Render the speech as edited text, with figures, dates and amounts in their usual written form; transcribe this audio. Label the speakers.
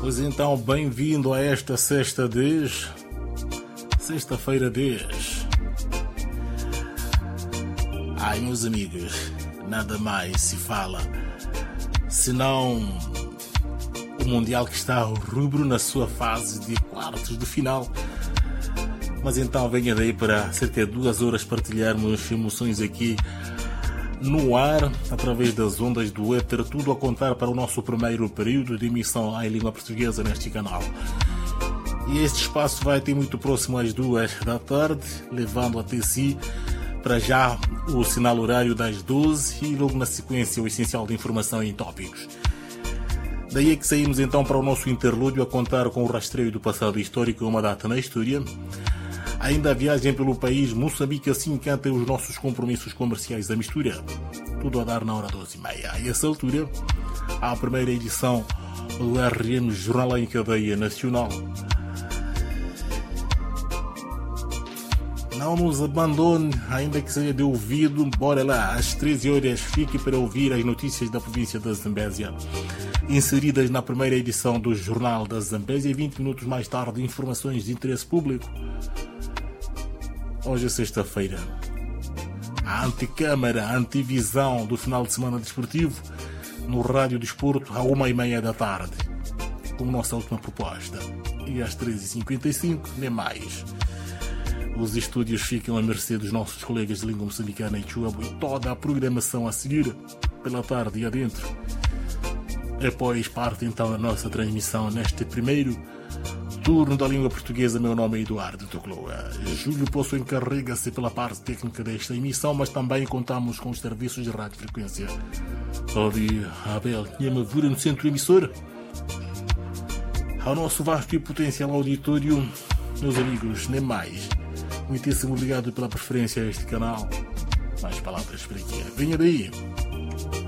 Speaker 1: Pois então, bem-vindo a esta sexta-feira 10. Ai, meus amigos, nada mais se fala senão o Mundial que está ao rubro na sua fase de quartos de final. Mas então venha daí para cerca de 2 horas partilharmos emoções aqui no ar, através das ondas do éter, tudo a contar para o nosso primeiro período de emissão em língua portuguesa neste canal. E este espaço vai ter muito próximo às 2 da tarde, levando até si para já o sinal horário das 12 e logo na sequência o essencial de informação em tópicos. Daí é que saímos então para o nosso interlúdio a contar com o rastreio do passado histórico, uma data na história. Ainda a viagem pelo país, Moçambique assim canta os nossos compromissos comerciais da mistura. Tudo a dar na hora 12h30. A essa altura, a primeira edição do RM Jornal em Cadeia Nacional. Não nos abandone, ainda que seja de ouvido. Bora lá, às 13 horas fique para ouvir as notícias da província da Zambésia, inseridas na primeira edição do Jornal da Zambésia, e 20 minutos mais tarde, informações de interesse público. Hoje é sexta-feira. A antecâmara, a antevisão do final de semana desportivo no Rádio Desporto à 1h30 da tarde, como nossa última proposta. E às 13h55, nem mais. Os estúdios ficam à mercê dos nossos colegas de língua moçambicana e chuabo, e toda a programação a seguir pela tarde e adentro. Após parte então da nossa transmissão neste primeiro turno da língua portuguesa. Meu nome é Eduardo Tocloa. Júlio Poço encarrega-se pela parte técnica desta emissão, mas também contamos com os serviços de radiofrequência. Odi Abel Nhemavura no centro emissor. Ao nosso vasto e potencial auditório, meus amigos, nem mais. Muitíssimo obrigado pela preferência a este canal. Mais palavras para aqui. Venha daí.